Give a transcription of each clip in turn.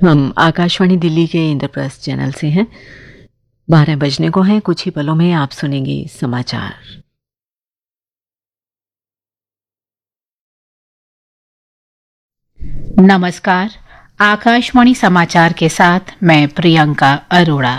हम आकाशवाणी दिल्ली के इंद्रप्रस्थ चैनल से हैं। 12 बजने को हैं। कुछ ही पलों में आप सुनेंगे समाचार। नमस्कार, आकाशवाणी समाचार के साथ मैं प्रियंका अरोड़ा।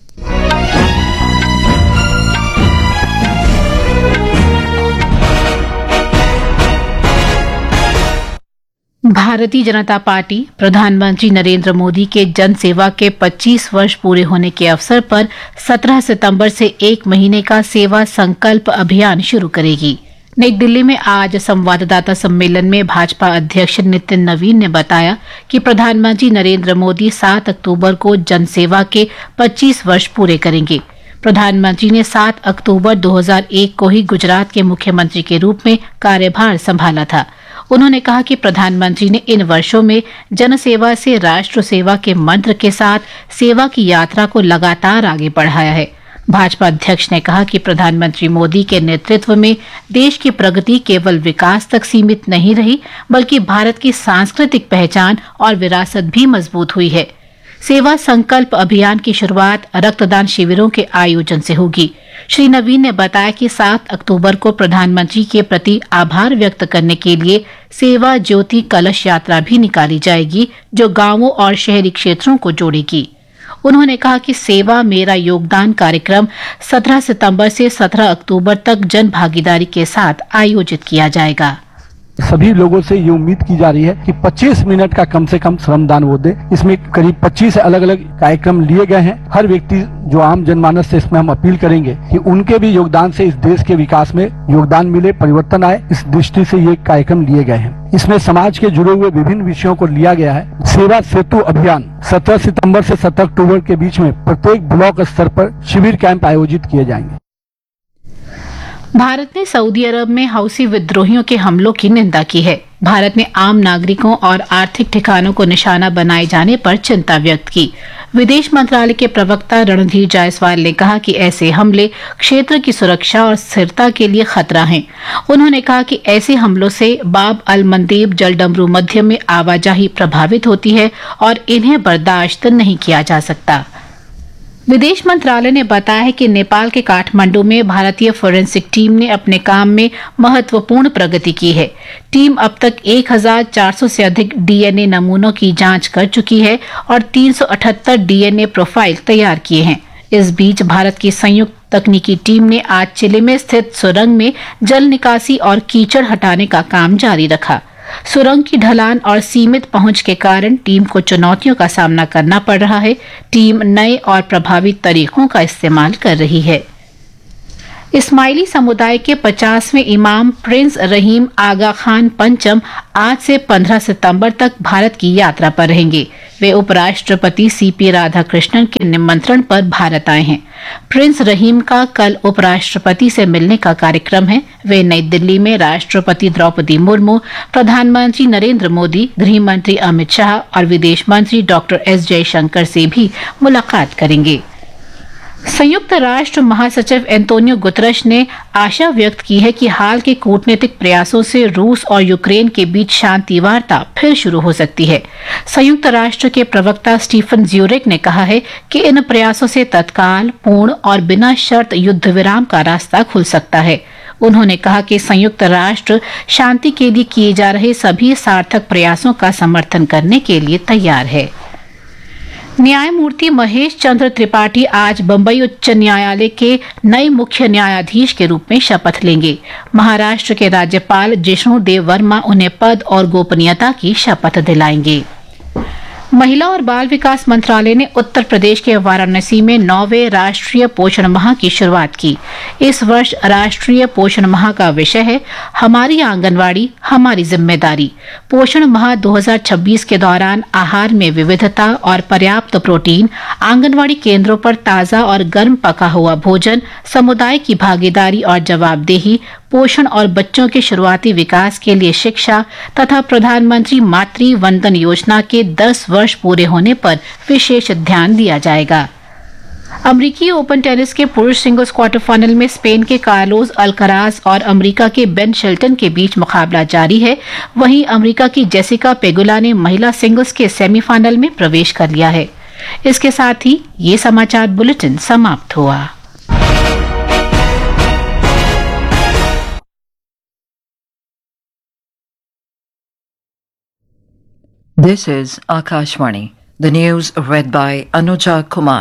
भारतीय जनता पार्टी प्रधानमंत्री नरेंद्र मोदी के जन सेवा के 25 वर्ष पूरे होने के अवसर पर 17 सितंबर से 1 महीने का सेवा संकल्प अभियान शुरू करेगी। नई दिल्ली में आज संवाददाता सम्मेलन में भाजपा अध्यक्ष नितिन नवीन ने बताया कि प्रधानमंत्री नरेंद्र मोदी 7 अक्टूबर को जन सेवा के 25 वर्ष पूरे करेंगे। प्रधानमंत्री ने 7 अक्टूबर 2001 को ही गुजरात के मुख्यमंत्री के रूप में कार्यभार संभाला था। उन्होंने कहा कि प्रधानमंत्री ने इन वर्षों में जनसेवा से राष्ट्र सेवा के मंत्र के साथ सेवा की यात्रा को लगातार आगे बढ़ाया है। भाजपा अध्यक्ष ने कहा कि प्रधानमंत्री मोदी के नेतृत्व में देश की प्रगति केवल विकास तक सीमित नहीं रही, बल्कि भारत की सांस्कृतिक पहचान और विरासत भी मजबूत हुई है। सेवा संकल्प अभियान की शुरुआत रक्तदान शिविरों के आयोजन से होगी। श्री नवीन ने बताया कि 7 अक्टूबर को प्रधानमंत्री के प्रति आभार व्यक्त करने के लिए सेवा ज्योति कलश यात्रा भी निकाली जाएगी, जो गांवों और शहरी क्षेत्रों को जोड़ेगी। उन्होंने कहा कि सेवा मेरा योगदान कार्यक्रम 17 सितंबर से 17 अक्टूबर तक जन भागीदारी के साथ आयोजित किया जाएगा। सभी लोगों से ये उम्मीद की जा रही है कि 25 मिनट का कम से कम श्रमदान वो दे। इसमें करीब 25 अलग अलग कार्यक्रम लिए गए हैं। हर व्यक्ति जो आम जनमानस से इसमें हम अपील करेंगे कि उनके भी योगदान से इस देश के विकास में योगदान मिले, परिवर्तन आए। इस दृष्टि से ये कार्यक्रम लिए गए हैं। इसमें समाज के जुड़े हुए विभिन्न विषयों को लिया गया है। सेवा सेतु अभियान 17 सितंबर से 7 अक्टूबर के बीच में प्रत्येक ब्लॉक स्तर पर शिविर कैंप आयोजित किए जाएंगे। भारत ने सऊदी अरब में हौसी विद्रोहियों के हमलों की निंदा की है। भारत ने आम नागरिकों और आर्थिक ठिकानों को निशाना बनाए जाने पर चिंता व्यक्त की। विदेश मंत्रालय के प्रवक्ता रणधीर जायसवाल ने कहा कि ऐसे हमले क्षेत्र की सुरक्षा और स्थिरता के लिए खतरा हैं। उन्होंने कहा कि ऐसे हमलों से बाब अल मंदेब जलडमरू मध्य में आवाजाही प्रभावित होती है और इन्हें बर्दाश्त नहीं किया जा सकता। विदेश मंत्रालय ने बताया है कि नेपाल के काठमांडू में भारतीय फोरेंसिक टीम ने अपने काम में महत्वपूर्ण प्रगति की है। टीम अब तक 1400 से अधिक डीएनए नमूनों की जांच कर चुकी है और 378 डीएनए प्रोफाइल तैयार किए हैं। इस बीच भारत की संयुक्त तकनीकी टीम ने आज चिली में स्थित सुरंग में जल निकासी और कीचड़ हटाने का काम जारी रखा। सुरंग की ढलान और सीमित पहुंच के कारण टीम को चुनौतियों का सामना करना पड़ रहा है। टीम नए और प्रभावी तरीकों का इस्तेमाल कर रही है। इस्माइली समुदाय के 50वें इमाम प्रिंस रहीम आगा खान पंचम आज से 15 सितंबर तक भारत की यात्रा पर रहेंगे। वे उपराष्ट्रपति सीपी राधाकृष्णन के निमंत्रण पर भारत आए हैं। प्रिंस रहीम का कल उपराष्ट्रपति से मिलने का कार्यक्रम है। वे नई दिल्ली में राष्ट्रपति द्रौपदी मुर्मू, प्रधानमंत्री नरेंद्र मोदी, गृह मंत्री अमित शाह और विदेश मंत्री डॉक्टर एस जयशंकर से भी मुलाकात करेंगे। संयुक्त राष्ट्र महासचिव एंटोनियो गुतरश ने आशा व्यक्त की है कि हाल के कूटनीतिक प्रयासों से रूस और यूक्रेन के बीच शांति वार्ता फिर शुरू हो सकती है। संयुक्त राष्ट्र के प्रवक्ता स्टीफन ज्यूरिक ने कहा है कि इन प्रयासों से तत्काल, पूर्ण और बिना शर्त युद्ध विराम का रास्ता खुल सकता है। उन्होंने कहा कि संयुक्त राष्ट्र शांति के लिए किए जा रहे सभी सार्थक प्रयासों का समर्थन करने के लिए तैयार है। न्यायमूर्ति महेश चंद्र त्रिपाठी आज बंबई उच्च न्यायालय के नए मुख्य न्यायाधीश के रूप में शपथ लेंगे। महाराष्ट्र के राज्यपाल जिष्णु देव वर्मा उन्हें पद और गोपनीयता की शपथ दिलाएंगे। महिला और बाल विकास मंत्रालय ने उत्तर प्रदेश के वाराणसी में 9वें राष्ट्रीय पोषण माह की शुरुआत की। इस वर्ष राष्ट्रीय पोषण माह का विषय है हमारी आंगनवाड़ी हमारी जिम्मेदारी। पोषण माह 2026 के दौरान आहार में विविधता और पर्याप्त प्रोटीन, आंगनवाड़ी केंद्रों पर ताज़ा और गर्म पका हुआ भोजन, समुदाय की भागीदारी और जवाबदेही, पोषण और बच्चों के शुरुआती विकास के लिए शिक्षा तथा प्रधानमंत्री मातृ वंदन योजना के 10 वर्ष पूरे होने पर विशेष ध्यान दिया जाएगा। अमरीकी ओपन टेनिस के पुरुष सिंगल्स क्वार्टर फाइनल में स्पेन के कार्लोस अल्कराज और अमरीका के बेन शेल्टन के बीच मुकाबला जारी है। वहीं अमरीका की जेसिका पेगुला ने महिला सिंगल्स के सेमीफाइनल में प्रवेश कर लिया है। इसके साथ ही ये समाचार बुलेटिन समाप्त हुआ। This is Akashvani. The news read by Anuja Kumar.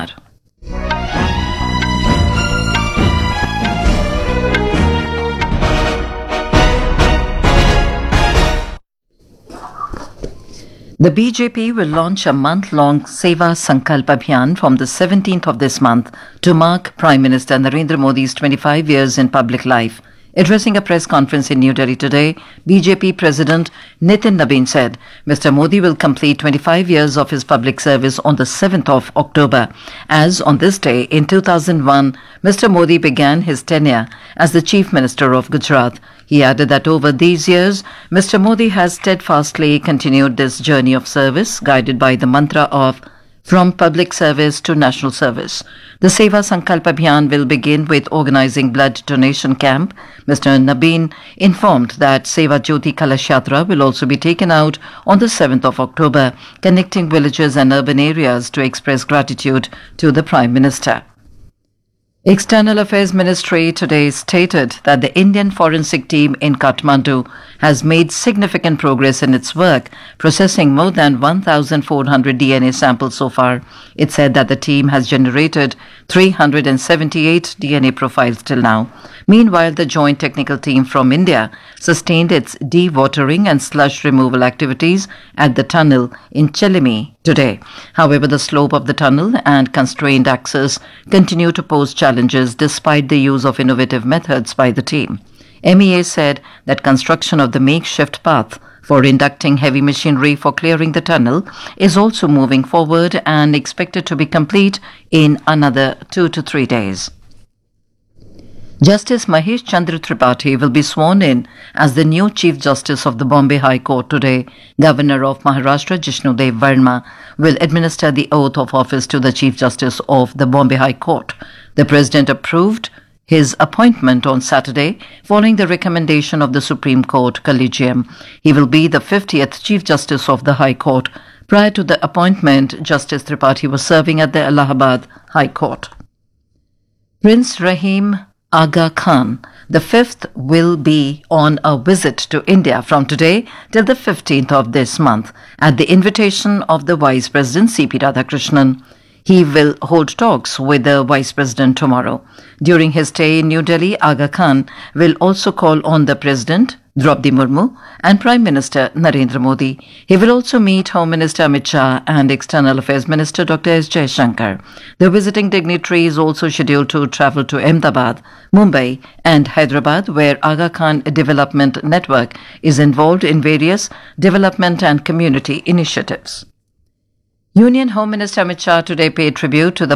The BJP will launch a month-long Seva Sankalp Abhiyan from the 17th of this month to mark Prime Minister Narendra Modi's 25 years in public life. Addressing a press conference in New Delhi today, BJP President Nitin Nabin said Mr. Modi will complete 25 years of his public service on the 7th of October. As on this day in 2001, Mr. Modi began his tenure as the Chief Minister of Gujarat. He added that over these years, Mr. Modi has steadfastly continued this journey of service, guided by the mantra of from public service to national service. The Seva Sankalp Abhiyan will begin with organizing blood donation camp. Mr. Nabin informed that Seva Jyoti Kalash Yatra will also be taken out on the 7th of October, connecting villages and urban areas to express gratitude to the Prime Minister. External Affairs Ministry today stated that the Indian forensic team in Kathmandu has made significant progress in its work, processing more than 1,400 DNA samples so far. It said that the team has generated 378 DNA profiles till now. Meanwhile, the joint technical team from India sustained its dewatering and slush removal activities at the tunnel in Chelimi today. However, the slope of the tunnel and constrained access continue to pose challenges despite the use of innovative methods by the team. MEA said that construction of the makeshift path for inducting heavy machinery for clearing the tunnel is also moving forward and expected to be complete in another 2 to 3 days. Justice Mahesh Chandra Tripathi will be sworn in as the new Chief Justice of the Bombay High Court today. Governor of Maharashtra Jishnudev Verma will administer the oath of office to the Chief Justice of the Bombay High Court. The President approved his appointment on Saturday following the recommendation of the Supreme Court Collegium. He will be the 50th Chief Justice of the High Court. Prior to the appointment, Justice Tripathi was serving at the Allahabad High Court. Prince Rahim Aga Khan, the fifth, will be on a visit to India from today till the 15th of this month at the invitation of the Vice President C.P. Radhakrishnan. He will hold talks with the Vice President tomorrow. During his stay in New Delhi, Aga Khan will also call on the President, Draupadi Murmu, and Prime Minister Narendra Modi. He will also meet Home Minister Amit Shah and External Affairs Minister Dr. S. Jaishankar. The visiting dignitary is also scheduled to travel to Ahmedabad, Mumbai, and Hyderabad, where Aga Khan Development Network is involved in various development and community initiatives. Union Home Minister Amit Shah today paid tribute to the